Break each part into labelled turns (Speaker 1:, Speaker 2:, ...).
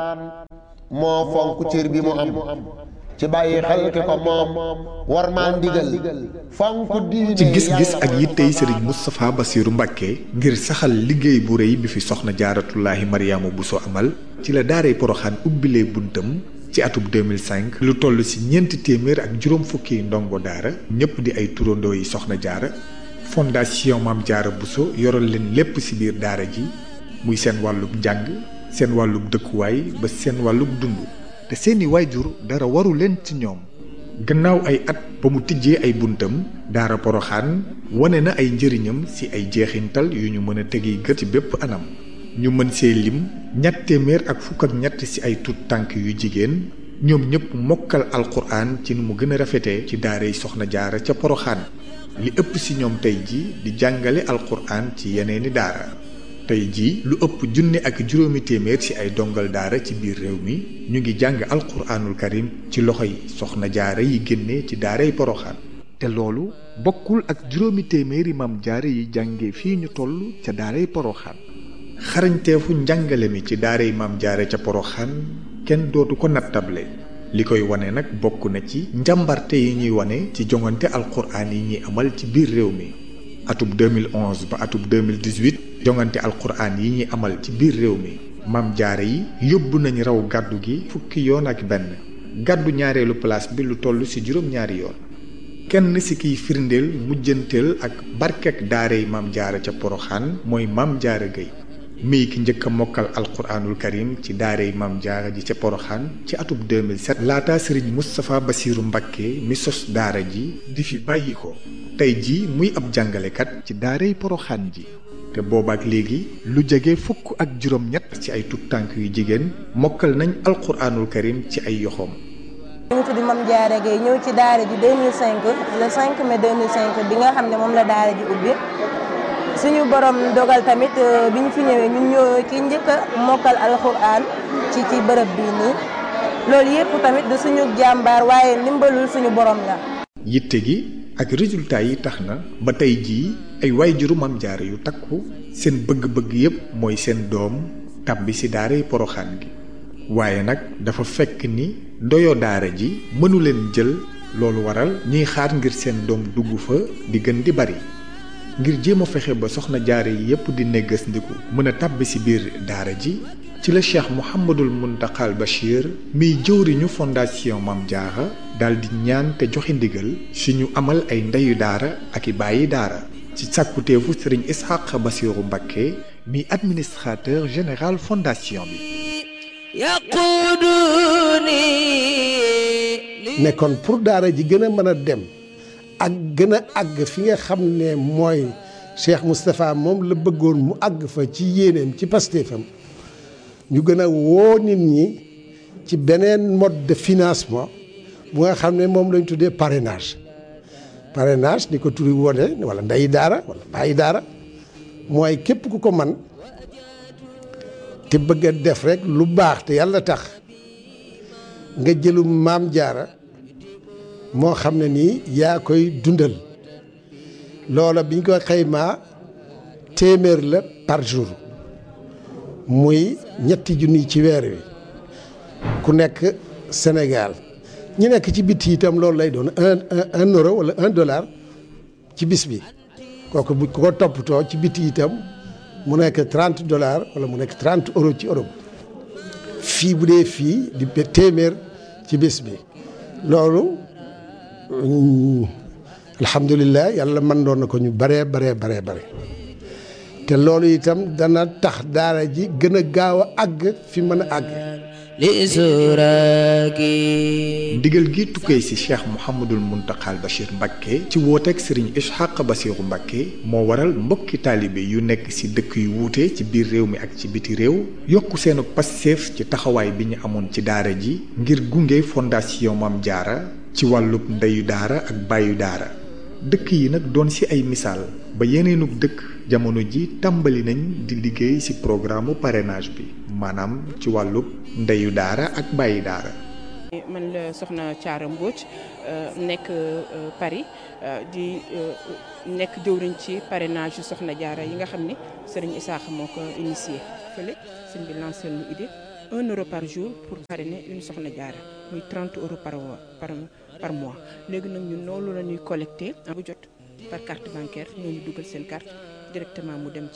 Speaker 1: moo fonk cër bi mu am ci bàyyi xel ki ko moom war maa ndigal fonk diine
Speaker 2: ci gis-gis ak yittey Serigne Moustapha Bassirou Mbacké ngir saxal liggéey bu rëy bi fi soxna Jaaratullaahi Mariama Bousso amal ci la daaray Poroxaan ubbilee buntam ci atub 2005 lu toll ci ñeenti téeméer ak juróom fukki ndongo daara ñëpp di ay turandoo yi soxna jaara fondation Maam Jaara Bousso yoral leen lépp ci biir daara ji muy seen wàllub njàng seen wàllub dëkkuwaay ba seen wàllub dund te seeni waajur dara waru leen ci ñoom gannaaw ay at ba mu tijjee ay buntam daara Poroxaan wane na ay njëriñam ci ay jeexintal yu ñu mën a tegi gët ci bépp anam ñu mën see lim ñett téeméer ak fukk ak ñett ci ay tut tànk yu jigéen ñoom ñëpp mokkal alquran ci nu mu gën a rafetee ci daaray soxna jaara ca Poroxaan li ëpp ci ñoom tey ji di jàngale alquran ci yeneeni daara tey ji lu ëpp junni ak juróomi téeméer ci ay dongal daara ci biir réew mi ñu ngi jàng alquranul karim ci loxoy soxna jaara yi génne ci daaray Poroxaan te loolu bokkul ak juróomi téeméeri maam jaara yi jànge fii ñu toll ca daaray Poroxaan xarañteefu njàngale mi ci daaray maam jaara ca Poroxaan kenn dootu ko nattable li koy wane nag bokk na ci njàmbarte yi ñuy wane ci jongante alquran yi ñuy amal ci biir réew mi atub 2011 ba atub 2018 jongante alquran yi ñuy amal ci biir réew mi maam jaara yi yóbbu nañ raw gàddu gi fukki yoon ak benn gàddu ñaareelu place bi lu toll ci juróom-ñaari yoon kenn ci kiy firndeel mujjanteel ak barkek daaray maam jaara ca Poroxaan mooy maam jaara Gueye mii ki njëkk a mokkal alquranul karim ci daaray maam jaara ji ca Poroxaan ci atub 2007 laata Serigne Moustapha Bassirou Mbacké mi sos daara ji di fi bàyyi ko tey ji muy ab jàngalekat ci daaray Poroxaan ji te boobaak léegi lu jege fukk ak juróom-ñett ci ay tut tànk yu jigéen mokkal nañ alquranul karim ci ay yoxoom.
Speaker 3: ñu ngi tudd Mame Diarra Gueye ñëw ci daara ji 2005 le 5 mai 2005 bi nga xam ne moom la daara ji ubbi suñu borom dogal tamit bi ñu fi ñëwee ñun ñoo ki njëkk a mokkal alquran ci bërëb bii nii loolu yëpp tamit du suñu jàmbaar waaye ndimbalul suñu borom la.
Speaker 2: yitte gi ak résultat yi tax na ba tey jii ay waajuru Maam Jaara yu takku seen bëgg-bëgg yépp mooy seen doom tàbbi ci daaray Poroxaan gi waaye nag dafa fekk ni ndoyo daara ji mënu leen jël loolu waral ñiy xaar ngir seen doom dugg fa di gën di bari ngir jéem a fexe ba soxna jaara yi yépp di néggas ndiku mën a tàbbi ci biir daara ji ci la Cheikh Mouhamadul Muntaxal Bachir miy jëwriñu fondation Maam Jaara daldi ñaan te joxe ndigal si ñu amal ay ndeyu daara ak i bàyyi daara ci sàkkuteefu Sëriñ Ishaq Bassirou Mbacké mi administrateur général fondation bi
Speaker 4: ne kon pour daara ji gën a mën a dem ak gën a àgg fi nga xam ne mooy Cheikh Moustapha moom la bëggoon mu àgg fa ci yéeneem ci pastéefam ñu gën a woo nit ñi ci beneen mode de financement bu nga xam ne moom lañ tuddee parrainage ni ko turi wone wala ndeyi daara wala bàyyi daara mooy képp ku ko man te bëgg a def rek lu baax te yàlla tax nga jëlu Maam Jaara moo xam ne nii yaa koy dundal loola biñ ko xaymaa téeméer la par jour muy ñetti junni ci weer wi ku nekk Sénégal ñi nekk ci biti itam loolu lay doon un euro wala $1 ci bis bi kooku bu ko toppatoo ci biti itam mu nekk $30 wala mu nekk 30 euros ci Europe fii bu dee fii di téeméer ci bis bi loolu alhamdulilah yàlla mën doon na ko ñu bare te loolu itam dana tax daara ji gën a gaaw a àgg fi mën a àgg.
Speaker 2: ndigal gi tukkee ci Cheikh Mouhamadul Muntaxal Bachir Mbacké ci wooteeg Serigne Ishaq Bassirou Mbacké moo waral mbokki taalibe yu nekk ci dëkk yu wuute ci biir réew mi ak ci biti réew yokk seenu passeef ci taxawaay bi ñu amoon ci daara ji ngir gunge fondation Maam Jaara ci wàllub ndeyu daara ak bàyyu daara dëkk yi nag doon ci ay misaal ba yeneenug dëkk jamono ji tàmbali nañ di liggéey ci programme parrainage bi maanaam ci wàllub ndeyu daara ak bàyyi daara.
Speaker 5: man la soxna Thiara Mbodj nekk Paris di nekk jëwriñ ci parrainage yu soxna jaara yi nga xam ni Serigne Issakha moo ko initié fële sëñ bi lancé lu idée 1 euro par jour pour parrainer une Soxna Jaara muy 30 euros par mois léegi nag ñun loolu la ñuy collecté bu jot par carte bancaire ñooñu dugal seen carte directement mu dem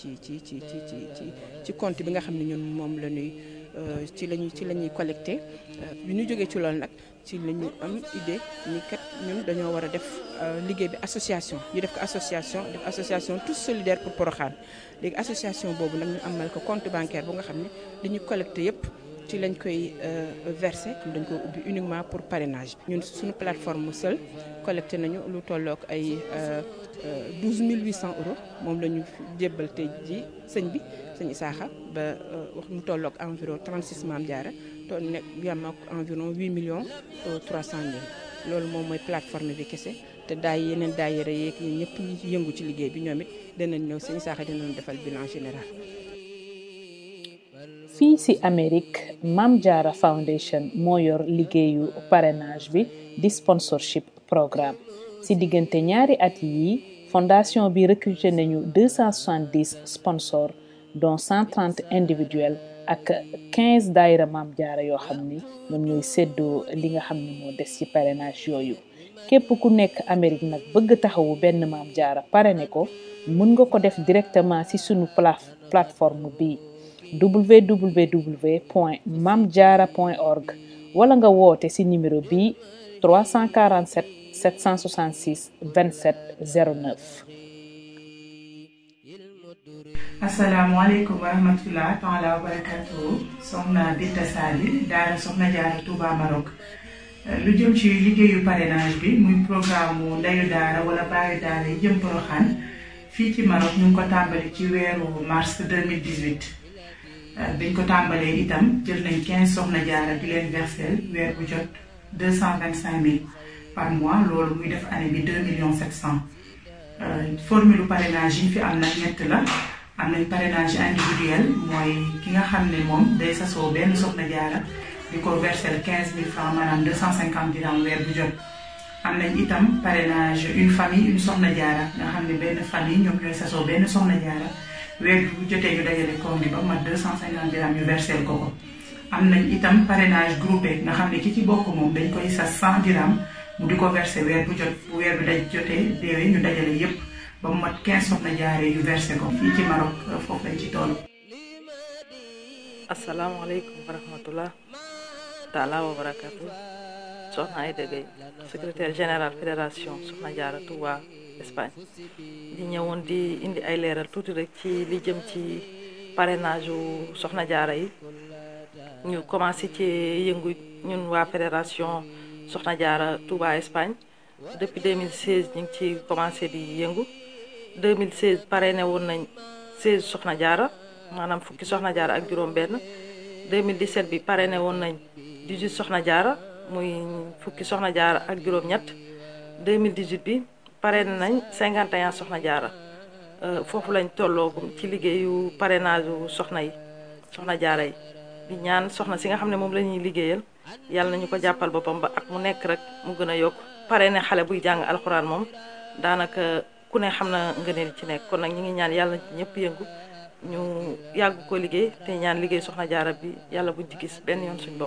Speaker 5: ci compte bi nga xam ne ñun moom la ñuy ci la ñuy collecté bi ñu jógee ci loolu nag ci la ñu am idée ni kat ñun dañoo war a def liggéey bi association ñu def ko association tous solidaires pour Porokhane léegi association boobu nag ñu amal ko compte bancaire bu nga xam ne li ñu collecté yëpp ci lañ koy versé dañ ko ubbi uniquement pour parrainage ñun suñu plateforme seul collecté nañu lu tollook ay 12 800 euros moom la ñu jébbal tey ji sëñ Isaaxa ba wax mu tollook environ 36 Maam Jaara to nekk yam ak environ 8 millions 300 mille loolu moom mooy plateforme bi kese te yeneen daayira yeeg ñun ñëpp ñi yëngu ci liggéey bi ñoom it danañ ñëw sëñ Isaaxa dinañ defal bilan général.
Speaker 6: fii ci Amérique Maam Jaara Foundation moo yor liggéeyu parrainage bi di sponsorship programme ci diggante ñaari at yi fondation bi recruté nañu 270 sponsors dont 130 individuels ak 15 daayira Maam Jaara yoo xam ni ñoom ñooy séddoo li nga xam ne moo des ci parrainage yooyu képp ku nekk Amérique nag bëgg taxawu benn Maam Jaara parrainé ko mën nga ko def directement ci sunu plateforme bi www.mamdiara.org wala nga woote ci numéro bi 347 766 27 09.
Speaker 7: asalaamaaleykum wa rahmatulah taala wa barakatuh soxna Binta Sali daara Soxna Jaara Touba Maroc lu jëm ci liggéeyu parrainage bi muy programme mu ndeyu daara wala baayu daara yi jëm Porokhane fii ci Maroc ñu ngi ko tàmbali ci weeru mars 2018 biñ ko tàmbalee itam jël nañ 15 Soxna Jaara di leen versel weer bu jot 225 000 par mois loolu muy def année bi 2 700 000 formule parrainage yi fi am nag ñett la am nañ parrainage individuel mooy ki nga xam ne moom day sasoo benn Soxna Jaara di ko versel 15 000 francs maanaam 250 dirhams weer bu jot. am nañ itam parrainage une famille une Soxna Jaara nga xam ne benn famille ñoom ñooy sasoo benn Soxna Jaara weer bu jotee ñu dajale koom bi ba mat 250 dirhams ñu versel ko. am nañ itam parrainage groupé nga xam ne ki ci bokk moom dañ koy sas 100 dirhams mu di ko versé weer bu jot bu weer bi daj jotee déwee ñu dajale yépp ba mu mat 15 Soxna Jaara yu versé ko fii ci Maroc foofu lañ ci toll.
Speaker 8: asalaamaaleykum wa rahmatullah taala wa barakatu soxna Aïda Gueye secrétaire général fédération Soxna Jaara Touba Espagne di ñëwoon di indi ay leeral tuuti rek ci li jëm ci parrainage u Soxna Jaara yi ñu commencé ci yëngu ñun waa fédération Soxna Jaara Touba Espagne depuis 2016 ñu ngi ci commencé di yëngu 2016 parrainé woon nañ 16 Soxna Jaara maanaam fukki Soxna Jaara ak juróom benn 2017 bi parrainé woon nañ 18 Soxna Jaara muy fukki Soxna Jaara ak juróom ñett 2018 bi parrainé nañ 51 Soxna Jaara foofu lañ tolloogum ci liggéeyu parrainage u Soxna Jaara yi di ñaan soxna si nga xam ne moom la ñuy liggéeyal yàlla nañu ko jàppal boppam ba ak mu nekk rek mu gën a yokk parrainé xale buy jàng alxuraan moom daanaka ku ne xam na ngëneel ci nekk kon nag ñu ngi ñaan yàlla ñëpp yëngu ñu yàgg ko liggéey te ñaan liggéey Soxna Jaara bi yàlla buñ ci gis benn yoon suñ bopp.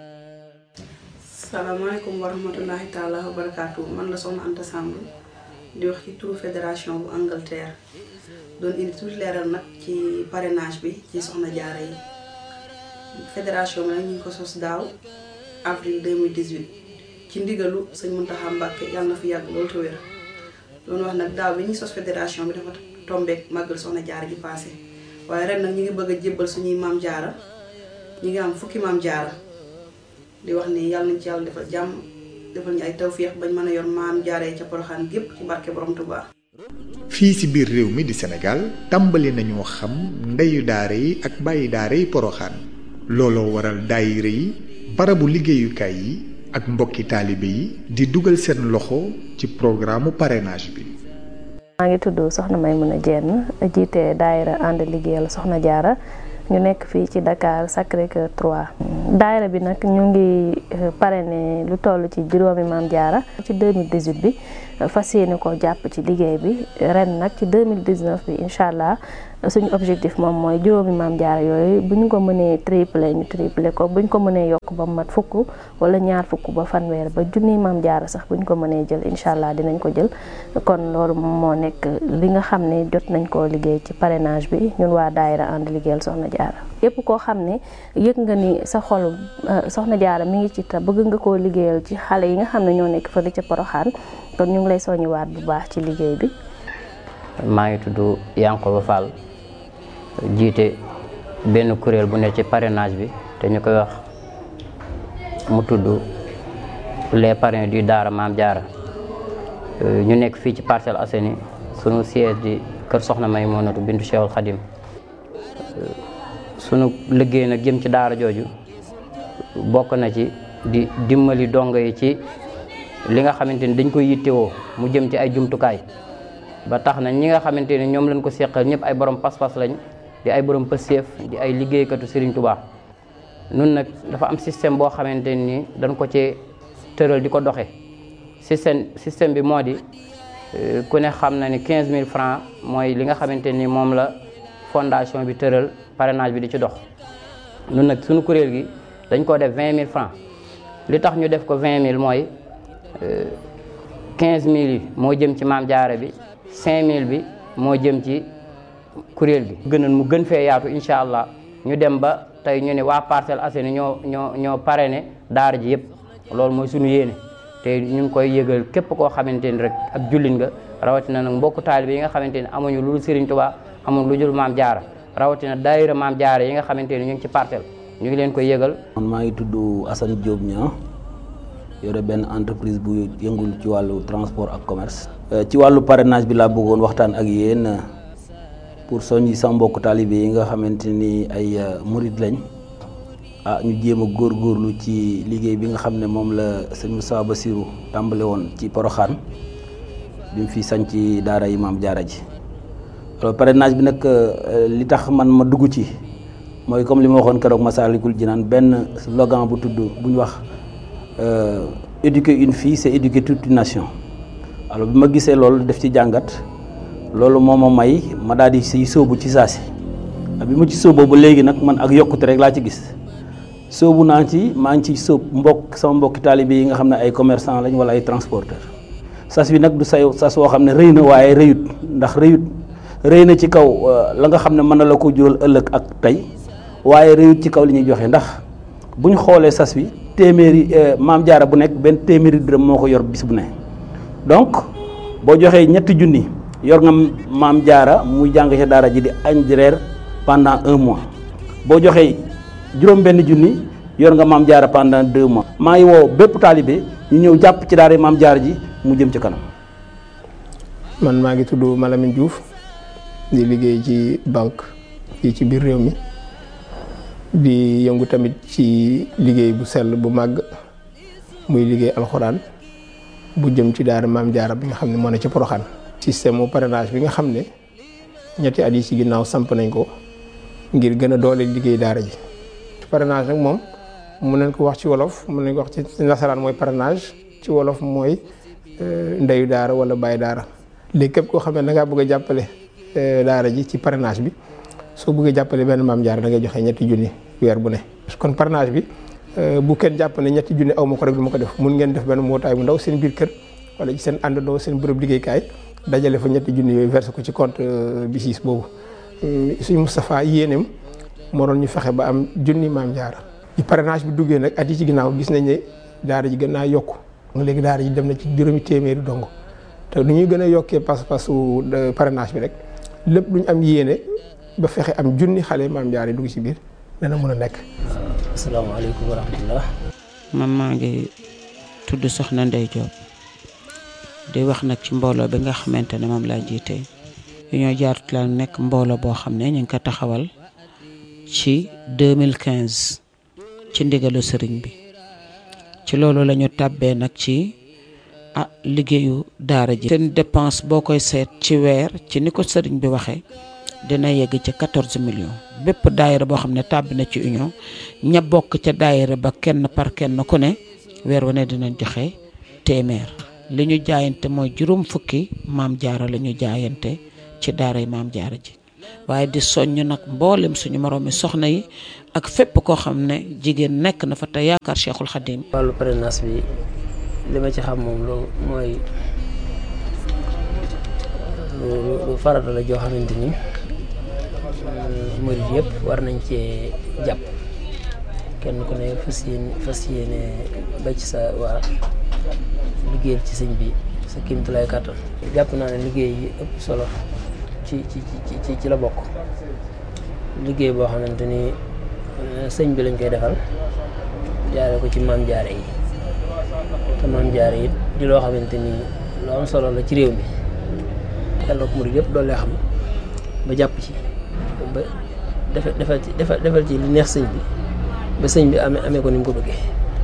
Speaker 9: salaamaaleykum wa rahmatullahi taala wa barakaatu man la soxna Anta Samb di wax ci turu fédération bu Angleterre doon indi tuuti leeral nag ci parrainage bi ci Soxna Jaara yi fédération bi nag ñu ngi ko sos daaw avril 2018 ci ndigalu sëñ Muntaxa Mbàkke yàlla na fi yàgg loolu te wér doon wax nag daaw bi ñuy sos fédération bi dafa tombeek màggal Soxna Jaara ji passé waaye ren nag ñu ngi bëgg a jébbal suñuy Maam Jaara ñu ngi am fukki Maam Jaara di wax ni yàlla nañ ci yàlla defal jàmm defal ñu ay tawféex bañ mën a yor Maam Jaara yi ca Porokhane gépp ci barke Borom Tuubaa.
Speaker 2: fii ci biir réew mi di Sénégal tàmbali nañoo xam ndeyu daara yi ak bàyyi daara yi Porokhane looloo waral daayira yi barabu liggéeyukaay yi ak mbokki taalibe yi di dugal seen loxo ci programme parrainage bi.
Speaker 10: maa ngi tudd Soxna Maymuna Jenn jiite daayira ànd liggéeyal Soxna Jaara ñu nekk fii ci Dakar Sacré-Cœur 3 daayira bi nag ñu ngi parrainé lu toll ci juróomi Maam Jaara ci 2018 bi fas yéene ko jàpp ci liggéey bi ren nag ci 2019 bi incha allah suñu objectif moom mooy juróomi maam jaara yooyu bu ñu ko mënee tripler ñu tripler ko bu ñu ko mënee yokk ba mat fukk wala ñaar fukk ba fanweer ba junniy maam jaara sax bu ñu ko mënee jël incha allah dinañ ko jël. kon loolu moo nekk li nga xam ne jot nañ koo liggéey ci parrainage bi ñun waa daayira ànd liggéeyal Soxna Jaara yépp koo xam ne yëg nga ni sa xol Soxna Jaara mi ngi ci te bëgg nga koo liggéeyal ci xale yi nga xam ne ñoo nekk fële ca Poroxaan kon ñu ngi lay soññiwaat bu baax ci liggéey bi.
Speaker 11: maa ngi tudd Yankoba Fall jiite benn kuréel bu ne ci parrainage bi te ñu koy wax mu tudd les parrains du Daara Maam Jaara ñu nekk fii ci Parcelles Assainies sunu siège di kër Soxna Maymunatu bintu Cheikhul Khadim sunu liggéey nag jëm ci daara jooju bokk na ci di dimbali dongo yi ci li nga xamante ni dañ koy yittewoo mu jëm ci ay jumtukaay ba tax na ñi nga xamante ni ñoom lañ ko seqal ñëpp ay borom pas-pas lañ di ay borom pëseef di ay liggéeykatu Serigne Touba. nun nag dafa am système boo xamante ni dañ ko ci tëral di ko doxe système bi moo di ku ne xam na ni 15000 francs mooy li nga xamante ni moom la fondation bi tëral parrainage bi di ci dox. nun nag suñu kuréel gi dañ ko def 20000 francs li tax ñu def ko 20000 mooy 15000 yi moo jëm ci maam jaara bi 5000 bi moo jëm ci kuréel gi. gënoon mu gën fee yaatu incha allah ñu dem ba tey ñu ne waa Parcelles Assainies ñoo parrainé daara ji yëpp loolu mooy suñu yéene te ñu ngi koy yëgal képp koo xamante ni rek ak jullit nga rawatina nag mbokku taalibe yi nga xamante ni amuñu lu dul Serigne Touba amuñu lu dul maam jaara rawatina daayira maam jaara yi nga xamante ni ñu ngi ci parcelle ñu ngi leen koy yëgal.
Speaker 12: man maa ngi tudd Assane Diop Niang yore benn entreprise bu yëngul ci wàllu transport ak commerce. ci wàllu parrainage bi laa bëggoon waxtaan ak yéen pour soññi sa mbokku taalibe yi nga xamante ni ay murid lañ ñu jéem a góorgóorlu ci liggéey bi nga xam ne moom la sëñ Moussa Bassirou tàmbale woon ci Poroxaan bi mu fi sañ ci daara yi maam jaara ji. alors parrainage bi nag li tax man ma dugg ci mooy comme li ma waxoon keroog Massalikul Jinaan benn slogan bu tudd bu ñu wax éduquer une fille c'est éduquer toute une nation. alors bi ma gisee loolu def ci jàngat loolu moo ma may ma daal di siy sóobu ci saasi bi ma ci sóoboo ba léegi nag man ak yokkute rek laa ci gis sóobu naa ci maa ngi ci sóob sama mbokki taalibe yi nga xam ne ay commerçant lañ wala ay transporteur sas bi nag du sas woo xam ne rëy na waaye rëyut ndax rëy na ci kaw la nga xam ne mën na la ko jural ëllëg ak tey waaye rëyut ci kaw li ñuy joxe ndax bu ñu xoolee sas bi téeméeri maam jaara bu nekk benn téeméeri dërëm moo ko yor bis bu ne donc boo joxee 3 junni yor nga maam jaara muy jàng ci daara ji di añ di reer pendant 1 mois boo joxee juróom-benn junni yor nga maam jaara pendant 2 mois. maa ngi woo bépp taalibe ñu ñëw jàpp ci daara maam jaara ji mu jëm ci kanam.
Speaker 13: man maa ngi tudd Malamine Diouf di liggéey ci banque fii ci biir réew mi di yëngu tamit ci liggéey bu sell bu màgg muy liggéey alxuraan bu jëm ci daara maam jaara bi nga xam ne moo ne ci Poroxaan. système mu parrainage bi nga xam ne ñetti at yi ci ginnaaw samp nañ ko ngir gën a doole liggéey daara ji. parrainage nag moom mun nañ ko wax ci wolof mun nañ ko wax ci nasaraan mooy parrainage ci wolof mooy ndeyu daara wala bàyyi daara. léegi képp koo xam ne da ngaa bëgg a jàppale daara ji ci parrainage bi soo bëggee jàppale benn maam jaara da ngay joxe 3 junni weer bu ne. kon parrainage bi bu kenn jàpp ne 3 junni aw ma ko rek du ma ko def mun ngeen def benn mbootaay bu ndaw seen biir kër wala ci seen àndandoo seen bërëb liggéeykaay dajale fa 3 junni yooyu versé ko ci compte BICIS boobu. suñu Moustapha yéeneem moo doon ñu fexe ba am junni maam jaara. ci parrainage bi duggee nag at yi ci ginnaaw gis nañ ne daara ji gën naa yokku léegi daara ji dem na ci juróomi téeméeri dong te nu ñuy gën a yokkee pas-pasu parrainage bi rek lépp lu ñu am yéene ba fexe am junni xale maam jaara yi dugg ci biir dana mën a nekk.
Speaker 12: asalaamaaleykum wa rahmatullah.
Speaker 14: man maa ngi tudd Soxna Ndey Diop di wax nag ci mbooloo bi nga xamante ne moom laa jiite Union Jaaratu la nekk mbooloo boo xam ne ñu ngi ko taxawal ci 2015 ci ndigalu sëriñ bi ci loolu la ñu tàbbee nag ci liggéeyu daara ji. seen dépense boo koy seet ci weer ci ni ko sëriñ bi waxee dina yegg ci 14 millions bépp daayira boo xam ne tàbbi na ci union ña bokk ca daayira ba kenn par kenn ku ne weer wu ne dinañ joxe téeméer. li ñu jaayante mooy 50 maam jaara la ñu jaayante ci daara yi maam jaara ji waaye di soññ nag mboolem suñu moroomi soxna yi ak fépp koo xam ne jigéen nekk na fa te yaakaar Cheikhul Khadim.
Speaker 15: wàllu parrainage bi li ma ci xam moom loolu mooy lu farata la joo xamante ni murid yëpp war nañ cee jàpp kenn ku ne fas yéene ba ci sa waa liggéeyal ci sëñ bi sa kéemtulaay kàttan. jàpp naa ne liggéey yi ëpp solo ci la bokk liggéey boo xamante ni sëñ bi lañ koy defal jaare ko ci maam jaare yi te maam jaare yi di loo xamante ni lu am solo la ci réew mi yàlla ko murid yëpp doole xam ba jàpp ci ba defal ci li neex sëñ bi ba sëñ bi amee ko ni mu ko bëggee.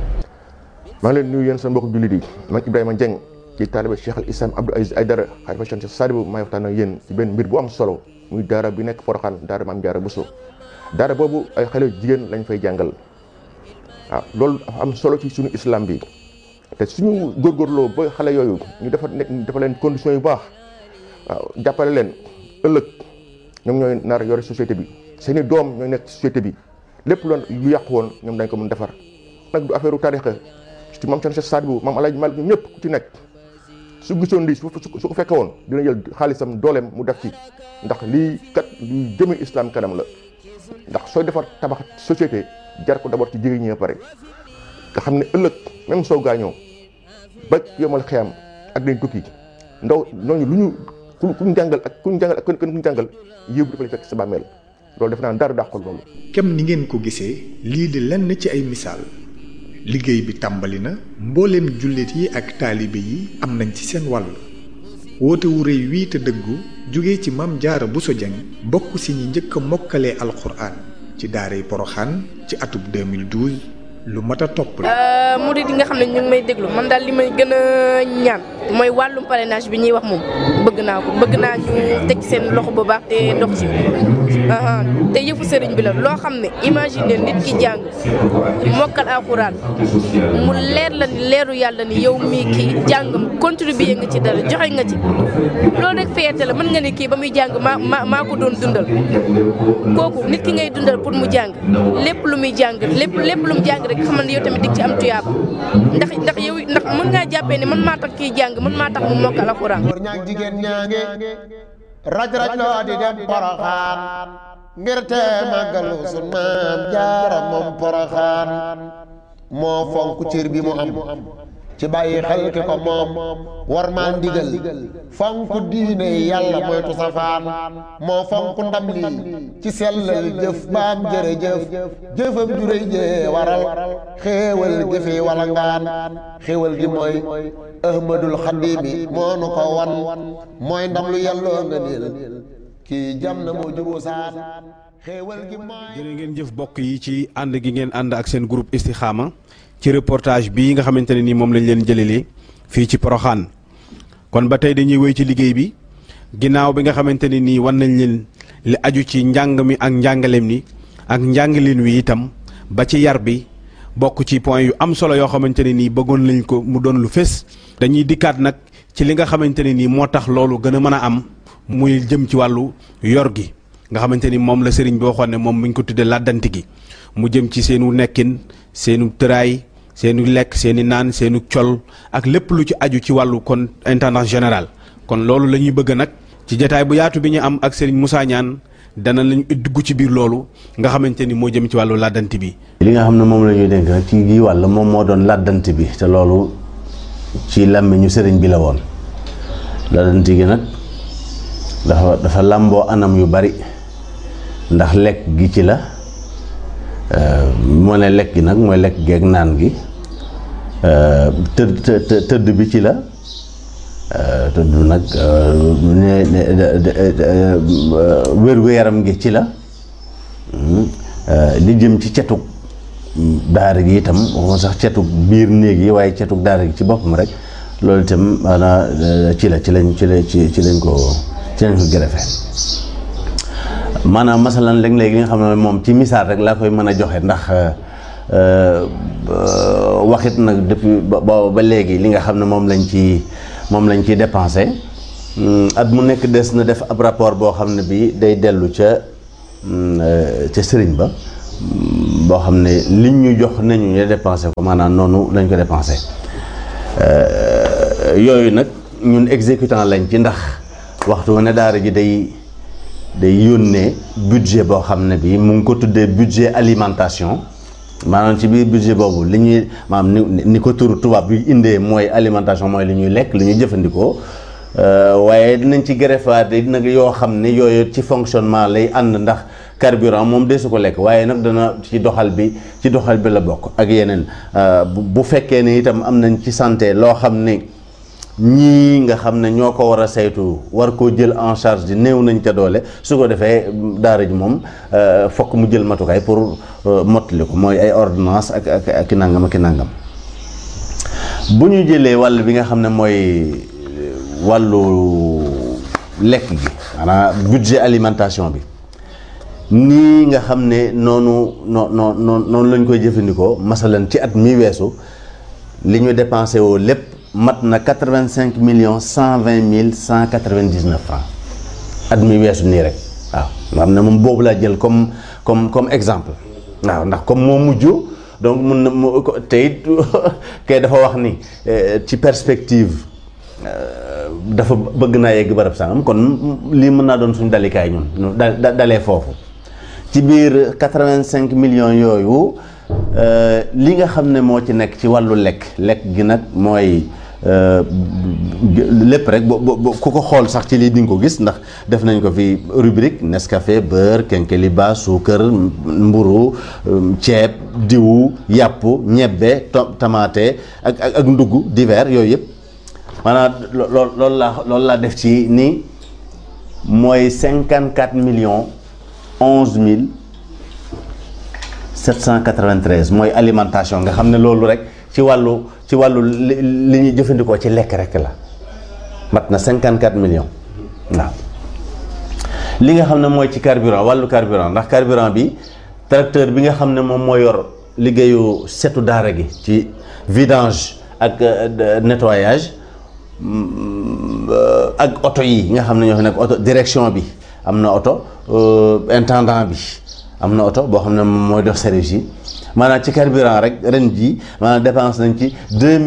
Speaker 16: maa ngi leen nuyu yéen sa mbokku jullit yi man Ibrahima Dieng ci taalibe Cheikh al Islam Abdou Aziz Aïdara xalifa Cheikh Sadibou may waxtaan ak yéen ci benn mbir bu am solo muy daara bi nekk Porokhane daara Maam Jaara Bousso daara boobu ay xale jigéen lañ fay jàngal waaw loolu dafa am solo ci suñu islam bi te suñu góorgóorloo ba xale yooyu ñu dafa leen conditions yu baax waaw jàppale leen ëllëg ñoom ñooy nar yore société bi seeni doom ñooy nekk société bi lépp lu yàqu woon ñoom dañ ko mën defar nag du affaire tarixa ci maam Cheikh Sadibou maam Alaaji Malik ñoom ñëpp ku ci nekk su gisoon lii su ko fekke woon dina jël xaalisam dooleem mu def ci ndax lii kat luy jëme islam kanam la ndax sooy defar tabax société jar ko d'abord ci jigéen ñi pare nga xam ne ëllëg même soo gaañoo ba yomal xiyam ak dañ tukki ndaw ñooñu lu ñu kuñ jàngal ak kuñ jàngal yëpp dafa lay fekk sa bàmmeel loolu def naa dara dàqul loolu.
Speaker 2: kem ni ngeen ko gisee lii di lenn ci ay misaal liggéey bi tàmbali na mbooleem jullit yi ak taalibe yi am nañ ci seen wàll woote wu rëy wii te dëggu jóge ci Maam Jaara Bousso Dieng bokk si ñi njëkk a mokkalee alxuraan ci daaray Porokhane ci atub 2012 lu mat a topp la.
Speaker 17: murid yi nga xam ne ñu ngi may déglu man daal li may gën a ñaan mooy wàllum parrainage bi ñuy wax moom bëgg naa ñu teg seen loxo bu baax te dox ci te yëfu sëriñ bi la loo xam ne imagine nit ki jàng mokkal alxuraan mu leer la ni leeru yàlla ni yow mii kii jàngam contribuer nga ci dara joxe nga ci loolu rek fierté la mën nga ne kii ba muy jàng maa ko doon dundal kooku nit ki ngay dundal pour mu jàng lépp lu muy jàng lépp lu mu jàng rek xamal ne yow tamit dig ci am tuyaaba ndax mën ngaa jàppee ne man maa tax kii jàng man maa tax mu mokkal alxuraan.
Speaker 1: góor ñaa jigéen ñaa ngi raj loo di dem Porokhane ngir te màggalu sun Maam Jaara moom Porokhane moo fonk cër bi mu am ci bàyyi xel ki ko moom war maa ndigal fonk diine yàlla moytu safaan moo fonk ndam lii ci sellal jëf baam jërëjëf jëfam juréy jee waral xéewal gi fi wala ngaan xéewal gi mooy ahmadul xadimi moo nu ko wan mooy ndam lu yàlloo nga niil kii jam na moo juboo saan xéewal gi mooy.
Speaker 18: jërë ngeen jëf bokk yi ci ànd gi ngeen ànd ak seen groupe Istikhama ci reportage bii nga xamante ne nii moom lañ leen jëlelee fii ci Porokhane kon ba tey dañuy wéy ci liggéey bi ginnaaw bi nga xamante ne nii wan nañ leen li aju ci njàng mi ak njàngaleem ni ak njàngaleen wi itam ba ci yar bi bokk ci point yu am solo yoo xamante ne nii bëggoon nañ ko mu doon lu fés. dañuy dikkaat nag ci li nga xamante ne nii moo tax loolu gën a mën a am muy jëm ci wàllu yor gi nga xamante ni moom la sëriñ bi waxoon ne moom mi ngi ko tuddee làddanti gi mu jëm ci seenu nekkin seenu tëraay seenu lekk seeni naan seenu col ak lépp lu ci aju ci wàllu kon intendance général kon loolu la ñuy bëgg nag ci jataay bu yaatu bi ñu am ak Serigne Moussa Niane dana lañu dugg ci biir loolu nga xamante ni moo jëm ci wàllu làddanti bi.
Speaker 19: li nga xam ne moom la ñuy dénk nag ci gi wàll moom moo doon làddanti bi te loolu ci làmmiñu sëriñ bi la woon làddanti gi nag dafa làmboo anam yu bari ndax lekk gi ci la. moo ne lekk gi nag mooy lekk geeg naan gi tëdd bi ci la tëdd nag wér-gu-yaram gi ci la li jëm ci cetug daara gi itam waxuma sax cetug biir néeg yi waaye cetug daara gi ci boppam rek loolu itam maanaam ci lañ ko gërëfe maanaam masalan léeg-léeg li nga xam ne moom ci misaal rek laa koy mën a joxe ndax waxit nag depuis ba léegi li nga xam ne moom lañ ciy dépensé at mu nekk des na def ab rapport boo xam ne bii day dellu ca sëriñ ba boo xam ne liñ ñu jox nañu ñu dépensé ko maanaam noonu lañ ko dépensé yooyu nag ñun exécutant lañ ci ndax waxtu ne daara ji day yónnee budget boo xam ne bii mu ngi ko tuddee budget alimentation maanaam ci biir budget boobu li ñuy maanaam ni ko turu tubaab bi indee mooy alimentation mooy li ñuy lekk li ñuy jëfandikoo waaye dinañ ci greffaat nag yoo xam ne yooyu ci fonctionnement lay ànd ndax carburant moom desu ko lekk waaye nag dana ci doxal bi la bokk ak yeneen bu fekkee ne itam am nañ ci santé loo xam ne ñii nga xam ne ñoo ko war a saytu war koo jël en charge di néew nañ ca doole su ko defee daara ji moom fokk mu jël matukaay pour mottali ko mooy ay ordonnance ak nangam ak nangam bu ñu jëlee wàll bi nga xam ne mooy wàllu lekk gi maanaam budget alimentation bi nii nga xam ne noonu lañ koy jëfandikoo masalan ci at mi weesu li ñu dépensé woo lépp mat na 85,120,199 francs at mi weesu nii rek waaw nga xam ne moom boobu laa jël comme exemple waaw ndax comme moo mujj donc mun na te it kay dafa wax ni ci perspective dafa bëgg naa yegg barab sangam kon lii mën naa doon suñu dalikaay ñun dalee foofu ci biir 85 millions yooyu li nga xam ne moo ci nekk ci wàllu lekk gi nag mooy lépp rek ku ko xool sax ci lii di nga ko gis ndax def nañ ko fi rubrique Nescafé beurre kenkeliba suukar mburu ceeb diwu yàpp ñebbe tamaate ak ndugg divers yooyu yëpp maanaam loolu laa def ci ni mooy 54,11,793 mooy alimentation nga xam ne loolu rek ci wàllu li ñuy jëfandikoo ci lekk rek la mat na 54 millions waaw li nga xam ne mooy ci carburant wàllu carburant ndax carburant bi tracteur bi nga xam ne moom moo yor liggéeyu setu daara gi ci vidange ak nettoyage ak oto yi nga xam ne ñoo fi nekk oto direction bi am na oto intendant bi am na oto boo xam ne moom mooy def service yi maanaam ci carburant rek ren ji maanaam dépense nañ ci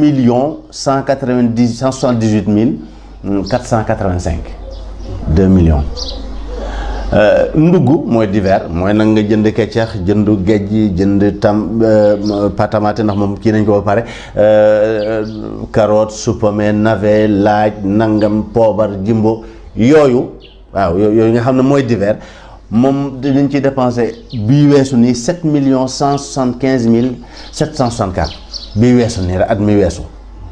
Speaker 19: 2,178,485 2 millions ndugg mooy divers mooy nag nga jënd keccax jënd géej jënd patamate ndax moom kii nañ ko ba pare carotte supame navet laaj nangam poobar jimbo yooyu waaw yooyu nga xam ne mooy divers moom dañ ciy dépensé bii weesu nii 7,175,764 bii weesu nii rek at mi weesu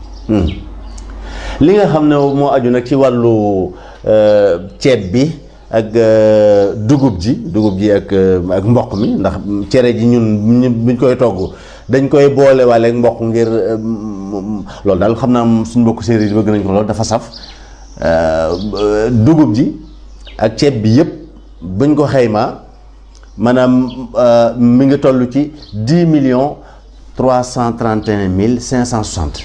Speaker 19: li nga xam ne moo aju nag ci wàllu ceeb bi ak dugub ji ak mboq mi ndax cere ji ñun buñ koy togg dañ koy boole waale ak mboq ngir loolu daal xam naa suñ mbokk séeréer yi bëgg nañ ko loolu dafa saf dugub ji ak ceeb bi yëpp buñ ko xaymaa maanaam mi ngi toll ci 10,331,560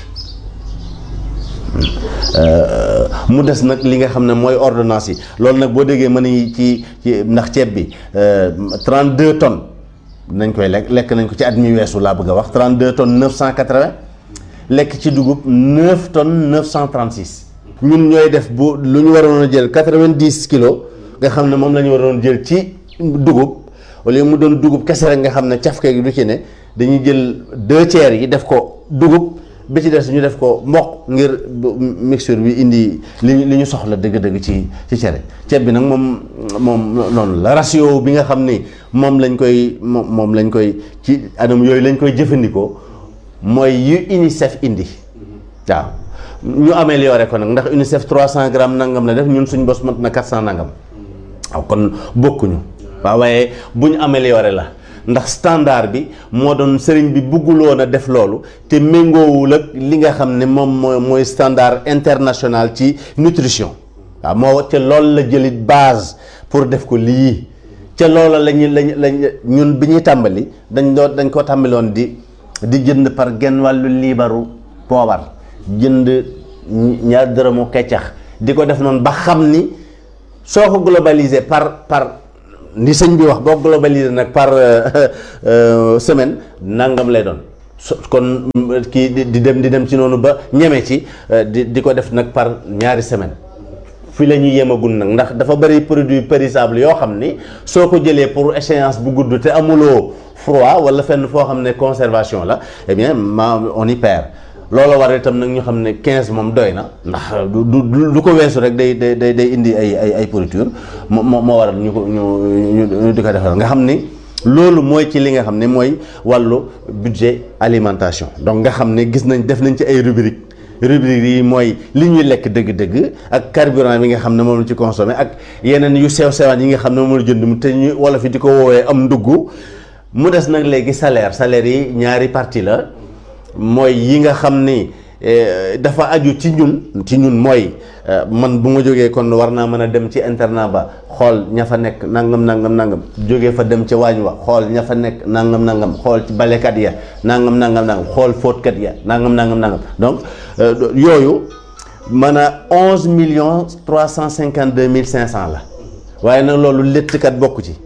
Speaker 19: mu des nag li nga xam ne mooy ordonnance yi loolu nag boo déggee mën nañu ci ndax ceeb bi 32 tonnes nañ koy lekk nañ ko ci at mi weesu laa bëgg a wax 32 tonnes 980 lekk ci dugub 9 tonnes 936 ñun ñooy def bu lu ñu waroon a jël 90 kilos nga xam ne moom la ñu waroon jël ci dugub wala mu doon dugub kese rek nga xam ne cafke gi du ci ne dañuy jël 2 tiers yi def ko dugub bi ci des ñu def ko mboq ngir mixture bi indi li ñu soxla dëgg-dëgg ci cere ceeb bi nag moom noonu la ratio bi nga xam ni moom lañ koy ci anam yooyu lañ koy jëfandikoo mooy yu UNICEF indi waaw ñu amélioré ko nag ndax UNICEF 300 grammes nangam la def ñun suñ bos mat na 400 nangam waaw kon bokkuñu waaw waaye bu ñu amélioré la ndax standard bi moo doon sëriñ bi bëgguloon a def loolu te méngoowul ak li nga xam ne moom mooy standard international ci nutrition waaw moo ca loolu la jëlit base pour def ko lii ca loola lañ ñun bi ñuy tàmbali dañ ko tàmbaloon di jënd par genn wàllu liibaru poobar jënd ñaar dërëmu keccax di ko def noonu ba xam ni soo ko globaliser par ni sëñ bi wax boo globaliser nag par semaine nangam lay doon kon kii di dem ci noonu ba ñeme ci di ko def nag par ñaari semaine fii la ñuy yemagul nag ndax dafa bari produit périssable yoo xam ni soo ko jëlee pour échéance bu gudd te amuloo froid wala fenn foo xam ne conservation la eh bien on y perd loolu war itam nag ñu xam ne 15 moom doy na ndax du ko weesu rek day indi ay pourriture moo waral ñu di ko defal nga xam ni loolu mooy ci li nga xam ne mooy wàllu budget alimentation donc nga xam ne gis nañ def nañ ci ay rubrique yi mooy li ñuy lekk dëgg-dëgg ak carburant bi nga xam ne moom la ci consommé ak yeneen yu sew-sewaan yi nga xam ne moom la jënd mu te ñu wala fi di ko woowee am ndugg mu des nag léegi salaire yi ñaari partie la mooy yi nga xam ni dafa aju ci ñun mooy man bu ma jógee kon war naa mën a dem ci internat ba xool ña fa nekk nangam jógee fa dem ca waañ wa xool ña fa nekk nangam xool ci balekat ya nangam xool fóotkat ya nangam donc yooyu mën a 11,352,500 la waaye nag loolu léttkat bokku ci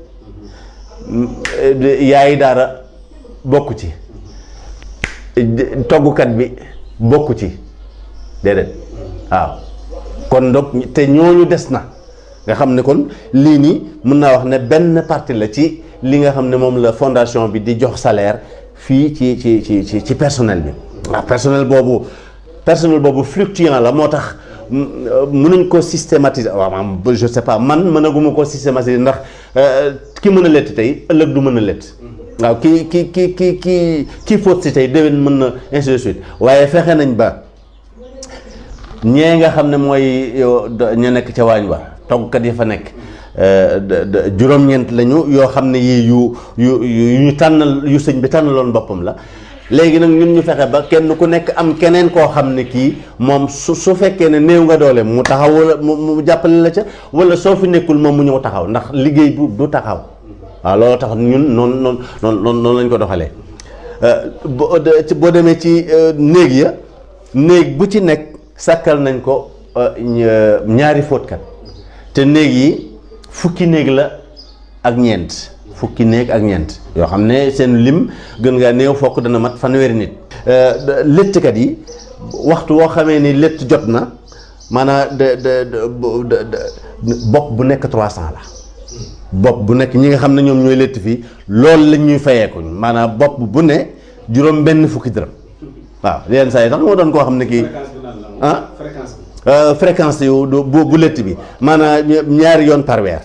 Speaker 19: yaayi daara bokku ci toggukat bi bokku ci déedéet waaw kon donc te ñooñu des na nga xam ne kon lii nii mën naa wax ne benn partie la ci li nga xam ne moom la fondation bi di jox salaire fii ci personnel bi waaw personnel boobu fluctuant la moo tax mënuñ ko systématiser waaw je sais pas man mënaguma ko systématiser ndax ki mën a lett tey ëllëg du mën a lett waaw kii fóot si tey déwén mën na ainsi de suite waaye fexe nañ ba ñee nga xam ne mooy ñu nekk ca waañ wa toggkat yi fa nekk juróom-ñeent lañu yoo xam ne yii yu tànnal yu sëñ bi tànnaloon boppam la léegi nag ñun ñu fexe ba kenn ku nekk am keneen koo xam ne kii moom su fekkee ne néew nga doole mu taxaw wala mu jàppale la ca wala soo fi nekkul moom mu ñëw taxaw ndax liggéey bu du taxaw waaw loolu tax ñun noonu lañ ko doxalee boo demee ci néeg bu ci nekk sàkkal nañ ko ñaari fóotkat te néeg yi fukki néeg la ak ñeent yoo xam ne seen lim gën ngaa néew fokk dana mat fanweeri nit léttkat yi waxtu woo xamee ni létt jot na maanaam bopp bu nekk 300 la bopp bu nekk ñi nga xam ne ñoom ñooy létt fii loolu lañ ñuy fayeeku maanaam bopp bu ne juróom benn fukki dërëm waaw yenn saa yi tax moo doon koo xam ne kii fréquence yu bu létt bi maanaam ñaari yoon par weer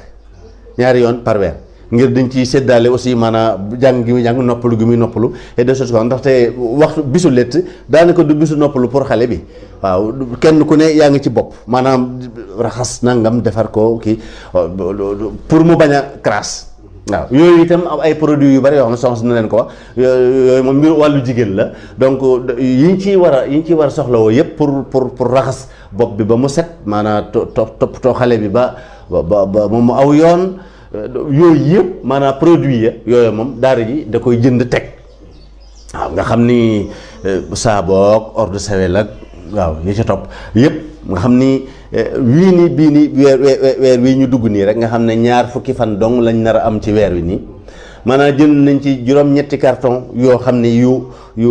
Speaker 19: ngir dañ ciy séddaale aussi maanaam jàng gi muy jàng noppalu gi muy noppalu et de choses ndaxte waxtu bisu létt daanaka du bisu noppalu pour xale bi waaw kenn ku ne yaa ngi ci bopp maanaam raxas nangam defar ko kii pour mu bañ a crasse waaw yooyu itam ay produits yu bari yoo xam ne soxna na leen ko wax yooyu moom mbir wàllu jigéen la donc yi ñu ciy war a soxlawoo yëpp pour raxas bopp bi ba mu set maanaam toppatoo xale bi ba moom mu aw yoon yooyu yëpp maanaam produit ya yooyu moom daara ji da koy jënd teg waaw nga xam ni saaboog eau de Javel ak waaw yi ca topp yëpp nga xam ni wii nii bii nii weer wii ñu dugg nii rek nga xam ne 2 fukki fan dong lañ nar a am ci weer wi nii maanaam jënd nañ ci juróom-ñetti carton yoo xam ne yu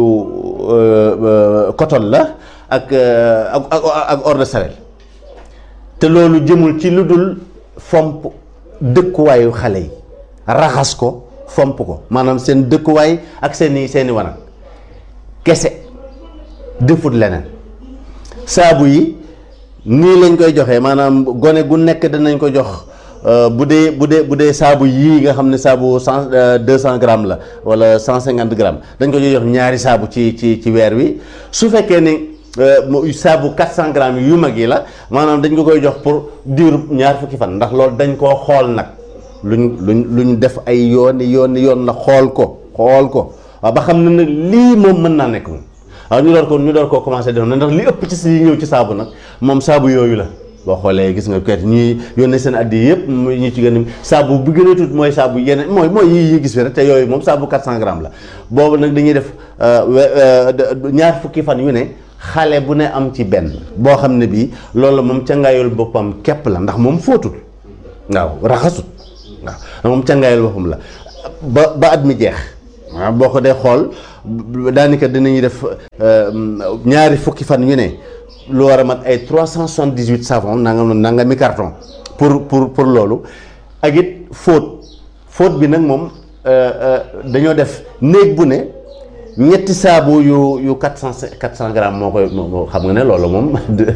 Speaker 19: coton la ak eau de Javel te loolu jëmul ci lu dul fomp dëkkuwaayu xale yi raxas ko fomp ko maanaam seen dëkkuwaay ak seeni wanag kese defut leneen saabu yi nii lañ koy joxee maanaam gone gu nekk danañ ko jox bu dee saabu yii nga xam ne saabu 200 grammes la wala 150 grammes dañ ko jox ñaari saabu ci weer wi su fekkee ni saabu 400 grammes yu mag yi la maanaam dañ ko koy jox pour diiru 2 fukki fan ndax loolu dañ koo xool nag luñ def ay yoon la xool ko waaw ba xam ne nag lii moom mën naa nekk moom waaw ñu door koo commencé def na ndax li ëpp ci si ñëw ci saabu nag moom saabu yooyu la boo xoolee gis nga kayit ñuy yónnee seen addi yëpp ñu ci gën a saabu bi gën a tuut mooy saabu yeneen mooy yi gis fi rek te yooyu moom saabu 400 grammes la boobu nag dañuy def 2 fukki fan yu ne xale bu ne am ci benn boo xam ne bii loolu moom cangaayul boppam képp la ndax moom fóotul waaw raxasut waaw moom cangaayul boppam la ba at mi jeex waaw boo ko dee xool daanaka dinañuy def ñaari fukki fan yu ne lu war a mat ay 378 savon nanga mi carton pour loolu ak it fóot bi nag moom dañoo def néeg bu ne ñetti saabu yu 400 grammes moo koy xam nga ne loolu moom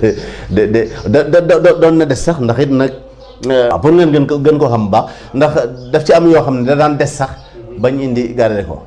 Speaker 19: doon na des sax ndax it nag pour ngeen gën ko xam baax ndax daf ci am yoo xam ne da daan des sax bañ indi garder ko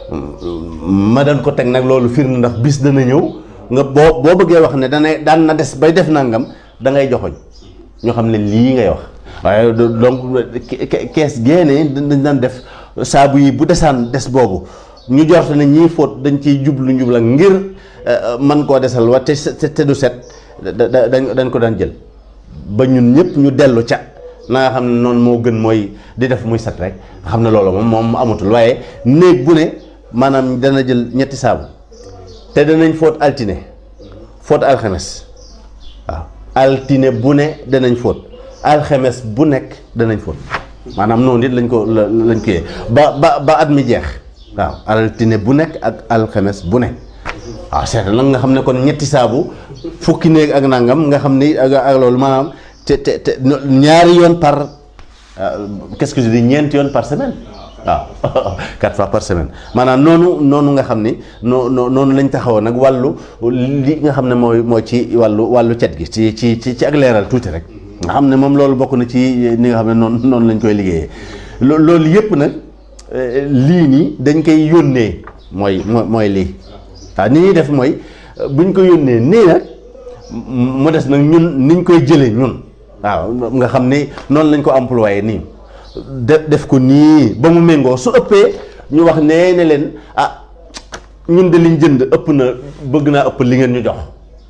Speaker 19: ma daan ko teg nag loolu firnde ndax bis dana ñëw nga boo bëggee wax ne daan na des bay def nangam da ngay joxoñ ñoo xam ne lii ngay wax waaye donc kees génnee dañ daan def saabu yi bu desaan des boobu ñu jort ne ñii fóot dañ ciy jublu ngir man koo desal wa te du set dañ ko daan jël ba ñun ñëpp ñu dellu ca na nga xam ne noonu moo gën mooy di def muy set rek xam ne loolu moom amatul waaye néeg bu ne maanaam dana jël ñetti saabu te danañ fóot altine fóot alxames waaw altine bu ne danañ fóot alxames bu nekk danañ fóot maanaam noonu it lañ ko yee ba at mi jeex waaw altine bu nekk ak alxames bu nekk waaw seet nag nga xam ne kon ñetti saabu fukki néeg ak nangam nga xam ni ak loolu maanaam te ñaari yoon par qu'est-ce que je dis ñeenti yoon par semaine waaw 4 fois par semaine maanaam noonu nga xam ni noonu lañ taxawoon nag wàllu li nga xam ne mooy ci wàllu cet gi ci ak leeral tuuti rek nga xam ne moom loolu bokk na ci ni nga xam ne noonu lañ koy liggéeyee loolu yëpp nag lii nii dañ koy yónnee mooy lii waaw ni ñuy def mooy buñ ko yónnee nii nag mu des nag ñun niñ koy jëlee ñun waaw nga xam ni noonu lañ ko employé nii def ko nii ba mu méngoo su ëppee ñu wax nee ne leen ñun de liñ jënd ëpp na bëgg naa ëpp li ngeen ñu jox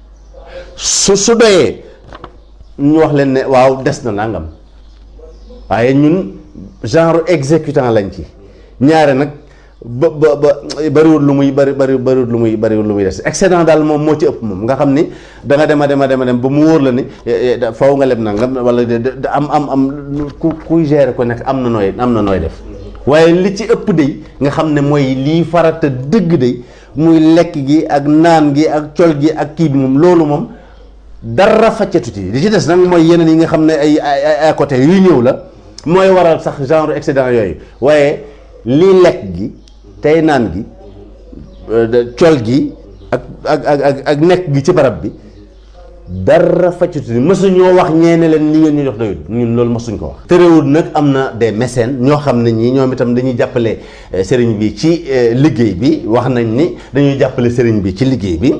Speaker 19: su doyee ñu wax leen ne waaw des na nangam waaye ñun genre exécutant lañ ci ñaare nag ba bariwul lu muy bariwul lu muy des excédent daal moom moo ci ëpp moom nga xam ni da nga dem ba mu wóor la ni faw nga leb nangam wala am kuy gérer ko nekk am na nooy def waaye li ci ëpp day nga xam ne mooy lii farata dëgg day muy lekk gi ak naan gi ak col gi ak kii bi moom loolu moom dara faccatu ci li ci des nag mooy yeneen yi nga xam ne ay à côté yuy ñëw la mooy waral sax genre excédent yooyu waaye lii lekk gi tey naan gi col gi ak nekk gi ci barab bi dara faccatu mësuñoo wax ñeene leen li ngeen ñu jox doyul ñun loolu mësuñ ko wax. terewul nag am na des mécènes ñoo xam ne ñii ñoom itam dañuy jàppale sëriñ bi ci liggéey bi wax nañ ni dañuy jàppale sëriñ bi ci liggéey bi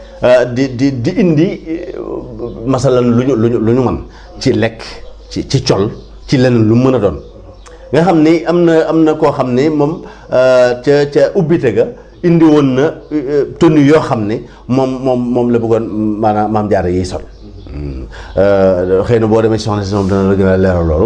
Speaker 19: di indi masalan lu ñu mën ci lekk ci col ci leneen lu mën a doon. nga xam ni am na koo xam ni moom ca ubbite ga indi woon na tenue yoo xam ni moom la bëggoon maanaam maam jaara yiy sol xëy na boo demee ci soxna si moom dana la gën a leeral loolu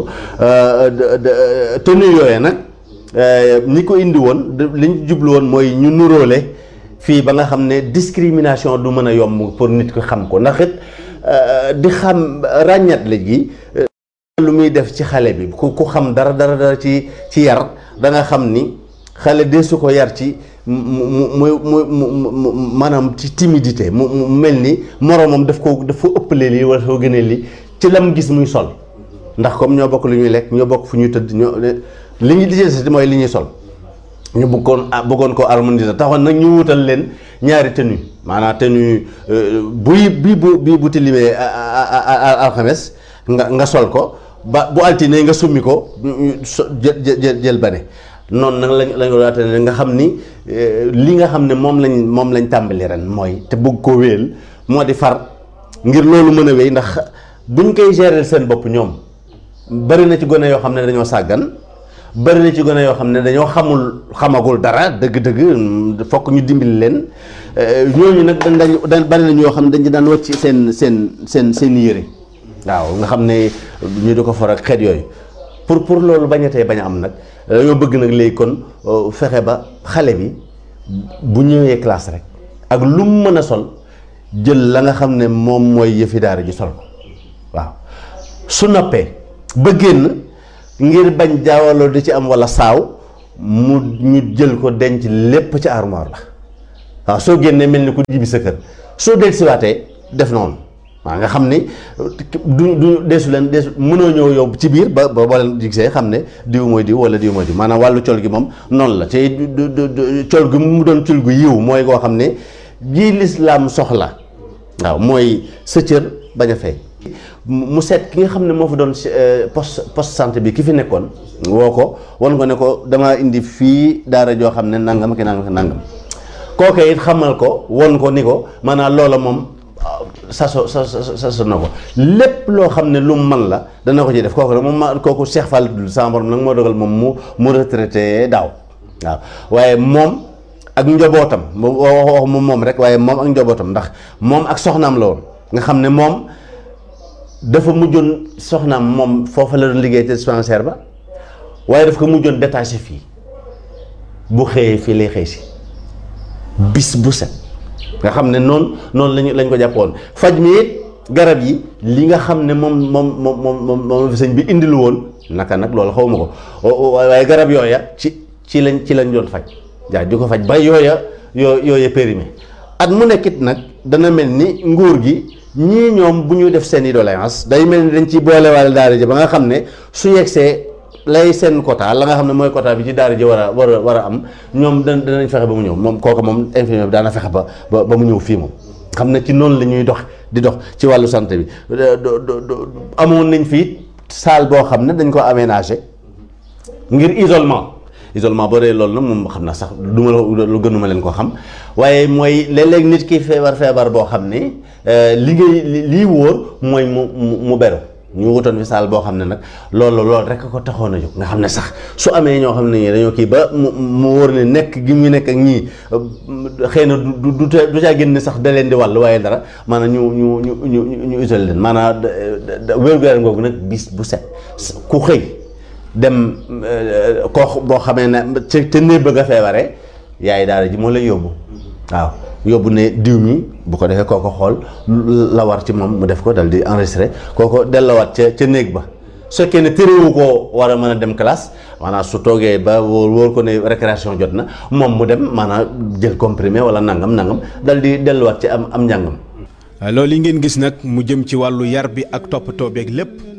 Speaker 19: tenue yooyee nag ñi ko indi woon li ñu jublu woon mooy ñu nuróole fii ba nga xam ne discrimination du mën a yomb pour nit ko xam ko ndax it di xam ràññat la gi lu muy def ci xale bi ku xam dara ci yar da nga xam ni xale de su ko yar ci mu maanaam ci timidité mu mel ni moroomam daf ko ëppalee lii wala soo gënee lii ci lam gis muy sol ndax comme ñoo bokk lu ñuy lekk ñoo bokk fu ñuy tëdd li ñu di mooy li ñuy sol ñu bëggoon ko harmoniser taxoon nag ñu wutal leen ñaari tenue maanaam tenue bii bu tilimee alxames nga sol ko ba bu altine nga summi ko jël bane noonu nag lañ ko daate nga xam ni li nga xam ne moom lañ tàmbali ren mooy te bëgg ko wéyal moo di far ngir loolu mën a wéy ndax buñ koy gérer seen bopp ñoom bari na ci gone yoo xam ne dañoo sàggan bari na ci gone yoo xam ne dañoo xamagul dara dëgg-dëgg fokk ñu dimbali leen ñooñu nag dañ bari na ñoo xam ne dañ ci daan wàcc seen yére waaw nga xam ne ñu di ko for ak xeet yooyu pour loolu bañ a am nag dañoo bëgg nag léegi kon fexe ba xale bi bu ñëwee classe rek ak lu mu mën a sol jël la nga xam ne moom mooy yëfi daara ji sol ko waaw su noppee ba génn ngir bañ jaawaloo di ci am wala saaw mu ñu jël ko denc lépp ci armoire la waaw soo génnee mel ni ku jibi sa kër soo dellusiwaatee def noonu waaw nga xam ni du deesu mënoo ñëw yow ci biir ba boo leen gisee xam ne diw mooy diw wala diw mooy diw maanaam wàllu col gi moom noonu la te col gi mu doon col gu yiw mooy koo xam ne ji lislaam soxla waaw mooy sa cër bañ a fay mu seet ki nga xam ne moo fa doon poste santé bi ki fi nekkoon woo ko wan ko ne ko dama indi fii daara joo xam ne nangam ki nangam kooke it xamal ko won ko ni ko maanaam loola moom saso na ko lépp loo xam ne lu mu man la dana ko ci def kooku nag moom kooku Cheikh Fall dul sama borom nag moo dogal moom mu retraité daaw waaw waaye moom ak njobootam wax moom rek waaye moom ak njobootam ndax moom ak soxnaam la woon nga xam ne moom dafa mujjoon soxnaam moom foofa la doon liggéey te dispensaire ba waaye daf ko mujjoon détaché fii bu xëyee fii lay xëy si bis bu set nga xam ne noonu lañ ko jàppoon faj mi it garab yi li nga xam ne moom fi sëñ bi indilu woon naka nag loolu xaw ma ko waaye garab yooya ci lañ doon faj jaay di ko faj ba yooya périmé at mu nekkit nag dana mel ni nguur gi ñii ñoom bu ñu def seen i doléance day mel ni dañ ciy boolewaale daara ji ba nga xam ne su yegsee lay seen quota la nga xam ne mooy quota bi ci daara ji war a am ñoom danañ fexe ba mu ñëw moom kooku moom infirmier bi daana fexe ba mu ñëw fii moom xam ne ci noonu la ñuy di dox ci wàllu santé bi amoon nañ fii salle boo xam ne dañ ko aménagé ngir isolement boo dee loolu nag moom xam na sax duma lu gënuma leen ko xam waaye mooy léeg-léeg nit ki feebar boo xam ne lii wóor mooy mu beru ñu wutoon fi saal boo xam ne nag loolu rek ko taxoon a jóg nga xam ne sax su amee ñoo xam ne ñii dañoo kii ba mu wóor ne nekk gi mu nekk ak ñii xëy na du caa génn sax da leen di wàll waaye dara maanaam ñu isolé leen maanaam wér-gu-yaram googu nag bis bu set ku xëy dem koo boo xamee ne te néeg bëgg a feebaree yaay daara ji moo lay yóbbu waaw yóbbu ne diw mi bu ko defee kooko xool la war ci moom mu def ko dal di enregistré kooko dellowaat ca néeg ba su fekkee ne téréwu koo war a mën a dem classe maanaam su toogee ba wóor ko ne récréation jot na moom mu dem maanaam jël comprimé wala nangam dal di delluwaat ci am njàngam.
Speaker 18: loolu yi ngeen gis nag mu jëm ci wàllu yar bi ak toppatoo beeg lépp